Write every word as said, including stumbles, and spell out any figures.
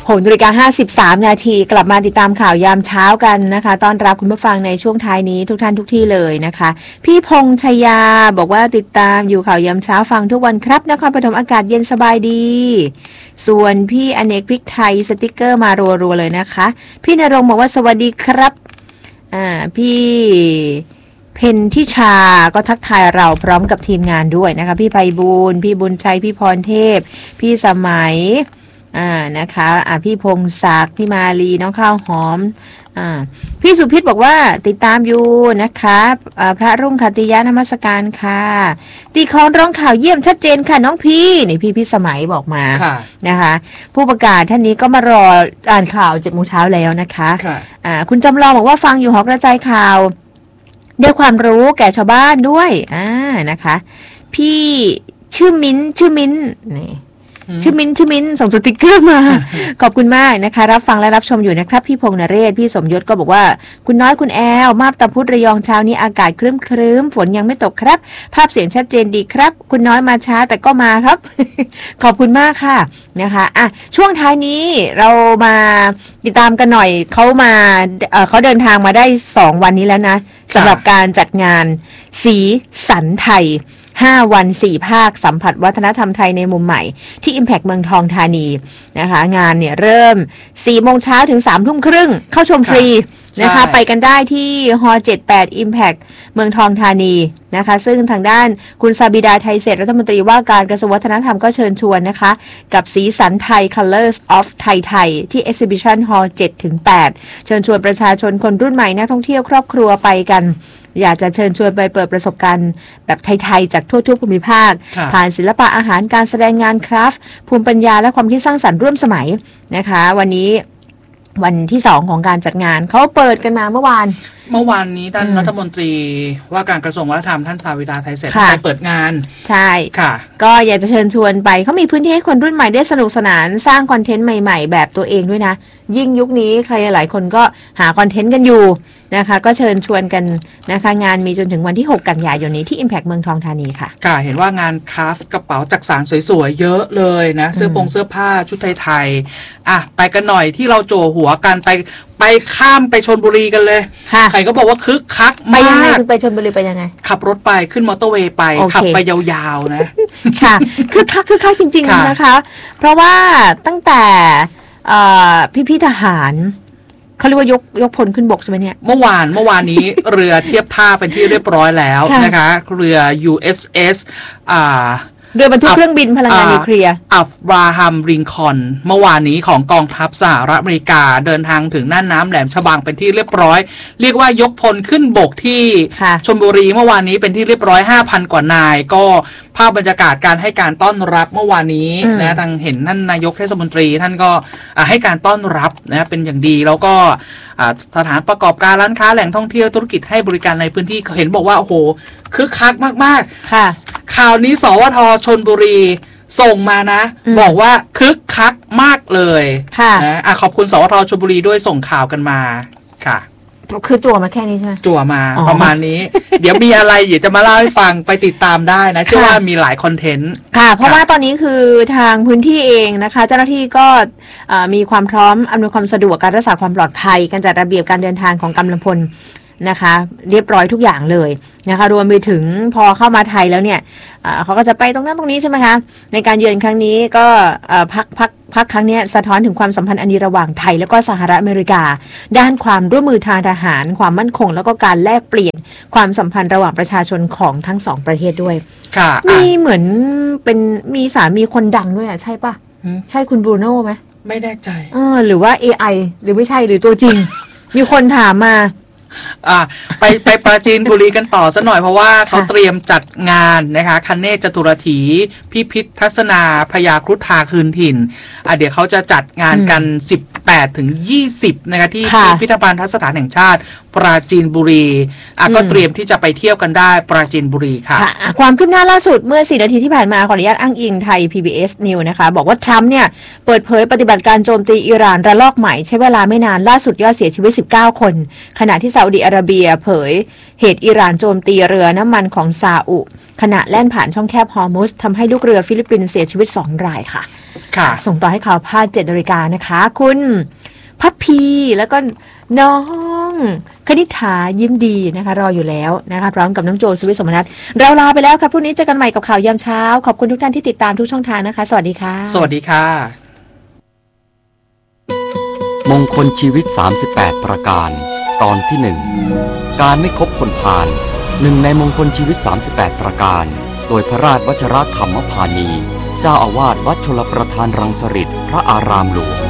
หกนาฬิกาห้าสิบสามนาทีกลับมาติดตามข่าวยามเช้ากันนะคะต้อนรับคุณผู้ฟังในช่วงท้ายนี้ทุกท่านทุกที่เลยนะคะพี่พงษ์ชยาบอกว่าติดตามอยู่ข่าวยามเช้าฟังทุกวันครับนครปฐมอากาศเย็นสบายดีส่วนพี่อเนกพริกไทยสติ๊กเกอร์มารัวๆเลยนะคะพี่ณรงค์บอกว่าสวัสดีครับอ่าพี่เพนทิชาก็ทักทายเราพร้อมกับทีมงานด้วยนะคะพี่ไพบูลย์พี่บุญชัยพี่พรเทพพี่สมัยอ่านะคะอ่าพี่พงศักดิ์พี่มาลีน้องข้าวหอมอ่าพี่สุพิษบอกว่าติดตามอยู่นะคะอ่าพระรุ่งขัตติยะนมัสการค่ะตีคอนร้องข่าวเยี่ยมชัดเจนค่ะน้องพี่นี่พี่พี่สมัยบอกมานะคะผู้ประกาศท่านนี้ก็มารออ่านข่าวเจ็ดโมงเช้าแล้วนะคะอ่าคุณจำลองบอกว่าฟังอยู่หอกระจายข่าวได้ความรู้แก่ชาวบ้านด้วยอ่านะคะพี่ชื่อมิ้นชื่อมิ้นนี่ชื่อมิ้นชื่อมิ้นส่งสติ๊กเกอร์มาขอบคุณมากนะคะรับฟังและรับชมอยู่นะครับพี่พงษ์นเรศพี่สมยศก็บอกว่าคุณน้อยคุณแอลมาบตาพุธระยองเช้านี้อากาศครึ้มครึ้มฝนยังไม่ตกครับภาพเสียงชัดเจนดีครับคุณน้อยมาช้าแต่ก็มาครับ ขอบคุณมากค่ะนะคะอ่ะช่วงท้ายนี้เรามาติดตามกันหน่อยเขามาเอ่อเขาเดินทางมาได้สองวันนี้แล้วนะสำหรับการจัดงานสีสันไทยห้าวันสี่ภาคสัมผัสวัฒนธรรมไทยในมุมใหม่ที่ Impact เมืองทองธานีนะคะงานเนี่ยเริ่ม สี่โมงเช้าถึง สามทุ่มครึ่งเข้าชมฟรีนะคะไปกันได้ที่ฮอเจ็ดสิบแปด Impact เมืองทองธานีนะคะซึ่งทางด้านคุณซาบิดาไทยเศรษฐรัฐมนตรีว่าการกระทรวงวัฒนธรรมก็เชิญชวนนะคะกับสีสันไทย Colors of Thai Thai ที่ Exhibition Hall เจ็ดถึงแปด เชิญชวนประชาชนคนรุ่นใหม่นักท่องเที่ยวครอบครัวไปกันอยากจะเชิญชวนไปเปิดประสบการณ์แบบไทยๆจากทั่วทุกภูมิภาคผ่านศิลปะอาหารการแสดงงานคราฟต์ภูมิปัญญาและความคิดสร้างสรรค์ร่วมสมัยนะคะวันนี้วันที่สองของการจัดงานเขาเปิดกันมาเมื่อวานเมื่อวานนี้ท่านรัฐมนตรีว่าการกระทรวงวัฒนธรรมท่านซาวิดาไทยเศรษฐไปเปิดงานใช่ค่ะก็อยากจะเชิญชวนไปเขามีพื้นที่ให้คนรุ่นใหม่ได้สนุกสนานสร้างคอนเทนต์ใหม่ๆแบบตัวเองด้วยนะยิ่งยุคนี้ใครหลายคนก็หาคอนเทนต์กันอยู่นะคะก็เชิญชวนกันนะคะงานมีจนถึงวันที่หกกันยายนนี้ที่ Impact เมืองทองธานีค่ะค่ะเห็นว่างานคราฟต์กระเป๋าจักสานสวยๆเยอะเลยนะเสื้อผงเสื้อผ้าชุดไทยๆอ่ะไปกันหน่อยที่เราโจหัวกันไปไปข้ามไปชลบุรีกันเลยใครก็บอกว่าคึกคักมากไปยังไงไปชลบุรีไปยังไงขับรถไปขึ้นมอเตอร์เวย์ไปขับไปยาวๆนะค่ะคึกคักคึกคักจริงๆนะคะเพราะว่าตั้งแต่พี่ๆทหารเขาเรียกว่ายกยกพลขึ้นบกใช่ไหมเนี่ยเมื่อวานเมื่อวานนี้ เรือเทียบท่าเป็นที่เรียบร้อยแล้วนะคะเรือ ยู เอส เอส อ่าเรือบรรทุกเครื่องบินพลังงานนิวเคลียร์อับราฮัมลิงคอล์นเมื่อวานนี้ของกองทัพสหรัฐอเมริกาเดินทางถึงน่านน้ำแหลมฉบังเป็นที่เรียบร้อยเรียกว่ายกพลขึ้นบกที่ชลบุรีเมื่อวานนี้เป็นที่เรียบร้อย ห้าพัน กว่านายก็ภาพบรรยากาศการให้การต้อนรับเมื่อวานนี้นะทางเห็นท่านนายกเทศมนตรีท่านก็ให้การต้อนรับนะเป็นอย่างดีแล้วก็สถานประกอบการร้านค้าแหล่งท่องเที่ยวธุรกิจให้บริการในพื้นที่เห็นบอกว่าโอ้โหคึกคักมากๆค่ะข่าวนี้สวทชลบุรีส่งมานะบอกว่าคึกคักมากเลยค่ะนะขอบคุณสวทชลบุรีด้วยส่งข่าวกันมาค่ะคือจั่วมาแค่นี้ใช่ไหมจั่วมาประมาณนี้ เดี๋ยวมีอะไรอยากจะมาเล่าให้ฟังไปติดตามได้นะเชื่อว่ามีหลายคอนเทนต์ค่ะเพราะว่าตอนนี้คือทางพื้นที่เองนะคะเจ้าหน้าที่ก็มีความพร้อมอำนวยความสะดวกการรักษาความปลอดภัยการจัดระเบียบการเดินทางของกำลังพลนะคะเรียบร้อยทุกอย่างเลยนะคะรวมไปถึงพอเข้ามาไทยแล้วเนี่ยเขาก็จะไปตรงนั้นตรงนี้ใช่ไหมคะในการเยือนครั้งนี้ก็พักพักพักครั้งนี้สะท้อนถึงความสัมพันธ์อันดีระหว่างไทยแล้วก็สหรัฐอเมริกาด้านความร่วมมือทางทหารความมั่นคงแล้วก็การแลกเปลี่ยนความสัมพันธ์ระหว่างประชาชนของทั้งสองประเทศด้วยค่ะมีเหมือนเป็นมีสามีคนดังด้วยอ่ะใช่ปะใช่คุณบรูโน่ไหมไม่แน่ใจเออหรือว่า เอ ไอ หรือไม่ใช่หรือตัวจริง มีคนถามมาอ่าไปไปปราจีนบุรีกันต่อซะหน่อยเพราะว่าเขาเตรียมจัดงานนะคะคเนศจตุรถีพิพิธทัศนาพญาครุฑาคืนถิ่นอ่ะเดี๋ยวเขาจะจัดงานกันสิบแปดถึงยี่สิบนะคะที่พิพิธภัณฑ์สถานแห่งชาติปราจีนบุรีอ่ะก็เตรียมที่จะไปเที่ยวกันได้ปราจีนบุรีค่ะความคืบหน้าล่าสุดเมื่อสี่นาทีที่ผ่านมาขออนุญาตอ้างอิงไทย พี บี เอส News นะคะบอกว่าทรัมป์เนี่ยเปิดเผยปฏิบัติการโจมตีอิหร่านระลอกใหม่ใช้เวลาไม่นานล่าสุดยอดเสียชีวิตสิบเก้าคนขณะที่ซาอุดิอาระเบียเผยเหตุอิหร่านโจมตีเรือน้ำมันของซาอุขณะแล่นผ่านช่องแคบฮอร์มุซทำให้ลูกเรือฟิลิปปินส์เสียชีวิตสองรายค่ะส่งต่อให้ข่าวพาดเจ็ดนาฬิกานะคะคุณพัพพีแล้วก็น้องคณิษฐายิ้มดีนะคะรออยู่แล้วนะคะพร้อมกับน้องโจสุวิทย์สมนัสเราลาไปแล้วครับพรุ่งนี้เจอกันใหม่กับข่าวยามเช้าขอบคุณทุกท่านที่ติดตามทุกช่องทางนะคะสวัสดีค่ะสวัสดีค่ะมงคลชีวิตสามสิบแปดประการตอนที่หนึ่งการไม่คบคนพาลหนึ่งในมงคลชีวิตสามสิบแปดประการโดยพระราชวชิรธรรมพานีเจ้าอาวาสวัดชลประทานรังสฤษฎร์พระอารามหลวง